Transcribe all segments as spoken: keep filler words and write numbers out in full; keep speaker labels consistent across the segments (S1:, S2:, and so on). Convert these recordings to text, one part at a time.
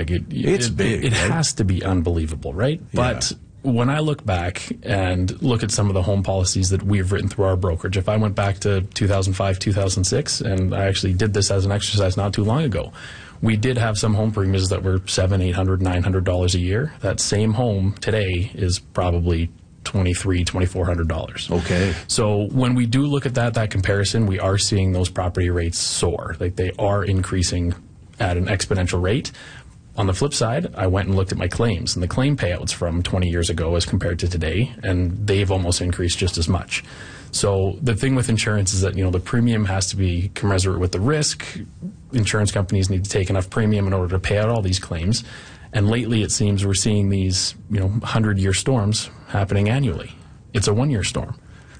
S1: Like it,
S2: it's
S1: it,
S2: big.
S1: It, it
S2: right?
S1: has to be unbelievable, right?
S2: Yeah.
S1: But when I look back and look at some of the home policies that we've written through our brokerage, if I went back to two thousand five, two thousand six, and I actually did this as an exercise not too long ago, we did have some home premiums that were seven, eight hundred, nine hundred dollars a year. That same home today is probably twenty-three, twenty-four hundred dollars.
S2: Okay.
S1: So when we do look at that that comparison, we are seeing those property rates soar. Like they are increasing at an exponential rate. On the flip side, I went and looked at my claims, and the claim payouts from twenty years ago as compared to today, and they've almost increased just as much. So the thing with insurance is that, you know, the premium has to be commensurate with the risk. Insurance companies need to take enough premium in order to pay out all these claims. And lately it seems we're seeing these, you know, hundred-year storms happening annually. It's a one-year storm.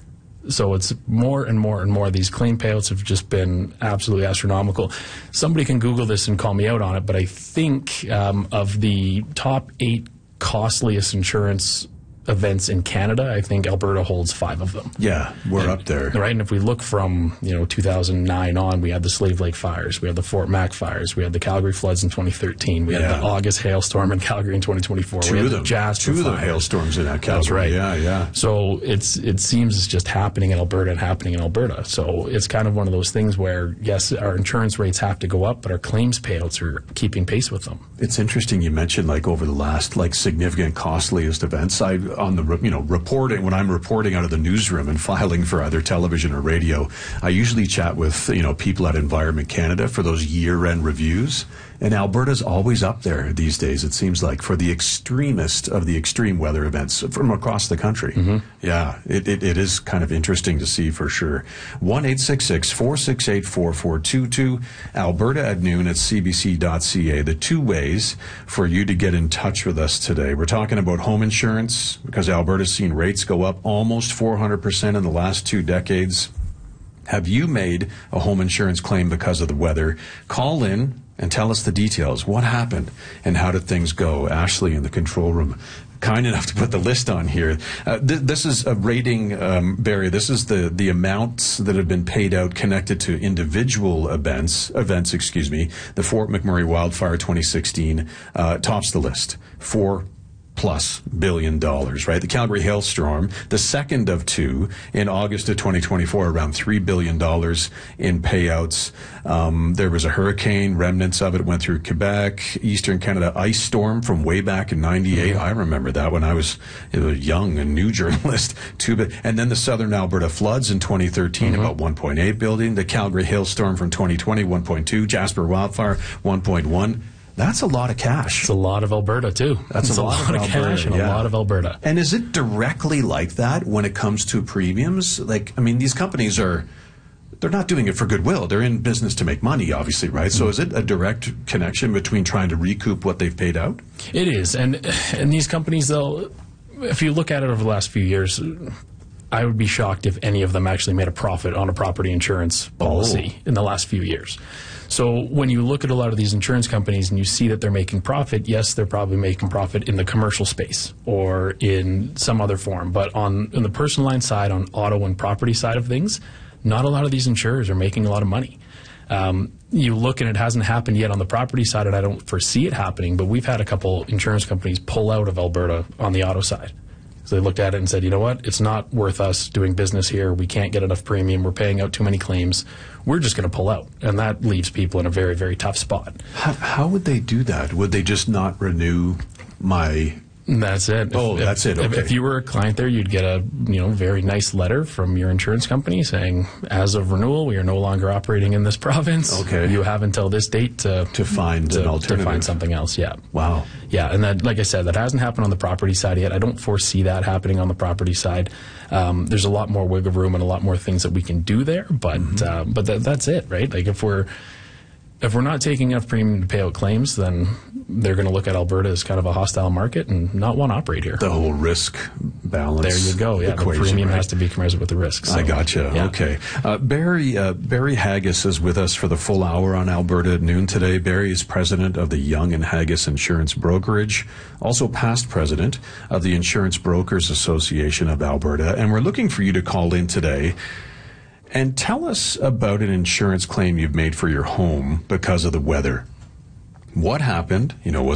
S1: So it's more and more and more. These claim payouts have just been absolutely astronomical. Somebody can Google this and call me out on it, but I think um, of the top eight costliest insurance events in Canada, I think Alberta holds five of them.
S2: Yeah, we're
S1: and,
S2: up there.
S1: Right, and if we look from, you know, two thousand nine on, we had the Slave Lake fires, we had the Fort Mac fires, we had the Calgary floods in twenty thirteen, we
S2: Yeah.
S1: had the August hailstorm in Calgary in twenty twenty-four.
S2: Two
S1: we had
S2: of
S1: the
S2: them.
S1: Jasper
S2: Two of the
S1: fires.
S2: hailstorms in that Calgary.
S1: That's right.
S2: Yeah, yeah.
S1: So it's it seems it's just happening in Alberta and happening in Alberta. So it's kind of one of those things where, yes, our insurance rates have to go up, but our claims payouts are keeping pace with them.
S2: It's interesting you mentioned, like, over the last, like, significant costliest events. I on the you know reporting when I'm reporting out of the newsroom and filing for either television or radio, I usually chat with you know people at Environment Canada for those year-end reviews. And Alberta's always up there these days, it seems like, for the extremist of the extreme weather events from across the country. Mm-hmm. Yeah, it, it, it is kind of interesting to see for sure. one eight six six, four six eight, four four two two, Alberta at noon at c b c dot c a. The two ways for you to get in touch with us today. We're talking about home insurance because Alberta's seen rates go up almost four hundred percent in the last two decades. Have you made a home insurance claim because of the weather? Call in and tell us the details. What happened and how did things go? Ashley in the control room, kind enough to put the list on here. Uh, th- this is a rating, um, Barry. This is the, the amounts that have been paid out connected to individual events, events, excuse me. The Fort McMurray wildfire twenty sixteen uh, tops the list. Four plus billion dollars, right? The Calgary hailstorm, the second of two in August of twenty twenty-four, around three billion dollars in payouts. Um, there was a hurricane, remnants of it went through Quebec, Eastern Canada ice storm from way back in ninety-eight. Mm-hmm. I remember that when I was a young and new journalist. Too big. And then the Southern Alberta floods in twenty thirteen, mm-hmm. about one point eight billion. The Calgary hailstorm from twenty twenty, one point two. Jasper wildfire, one point one. That's a lot of cash.
S1: It's a lot of Alberta, too.
S2: That's
S1: a,
S2: a lot,
S1: lot of,
S2: of
S1: cash and
S2: yeah.
S1: a lot of Alberta.
S2: And is it directly like that when it comes to premiums? Like, I mean, these companies are, they're not doing it for goodwill. They're in business to make money, obviously, right? Mm-hmm. So is it a direct connection between trying to recoup what they've paid out?
S1: It is. And, and these companies, they'll, if you look at it over the last few years, I would be shocked if any of them actually made a profit on a property insurance policy oh. in the last few years. So when you look at a lot of these insurance companies and you see that they're making profit, yes, they're probably making profit in the commercial space or in some other form. But on in the personal line side, on auto and property side of things, not a lot of these insurers are making a lot of money. Um, you look and it hasn't happened yet on the property side, and I don't foresee it happening, but we've had a couple insurance companies pull out of Alberta on the auto side. So they looked at it and said, you know what, it's not worth us doing business here. We can't get enough premium. We're paying out too many claims. We're just going to pull out. And that leaves people in a very, very tough spot.
S2: How, how would they do that? Would they just not renew my...
S1: That's it.
S2: Oh,
S1: if,
S2: that's it. Okay.
S1: If, if you were a client there, you'd get a you know very nice letter from your insurance company saying, as of renewal, we are no longer operating in this province.
S2: Okay.
S1: You have until this date to
S2: to find
S1: to,
S2: an alternative.
S1: To find something else. Yeah.
S2: Wow.
S1: Yeah, and that, like I said, that hasn't happened on the property side yet. I don't foresee that happening on the property side. Um, there's a lot more wiggle room and a lot more things that we can do there, but mm-hmm. uh, but th- that's it, right? Like if we're If we're not taking enough premium to pay out claims, then they're going to look at Alberta as kind of a hostile market and not want to operate here.
S2: The whole risk balance.
S1: There you go. Yeah,
S2: equation,
S1: the premium
S2: right?
S1: has to be commensurate with the risk. So,
S2: I gotcha.
S1: Yeah.
S2: Okay. Uh, Barry uh, Barry Haggis is with us for the full hour on Alberta at noon today. Barry is president of the Young and Haggis Insurance Brokerage, also past president of the Insurance Brokers Association of Alberta, and we're looking for you to call in today and tell us about an insurance claim you've made for your home because of the weather. What happened? You know, was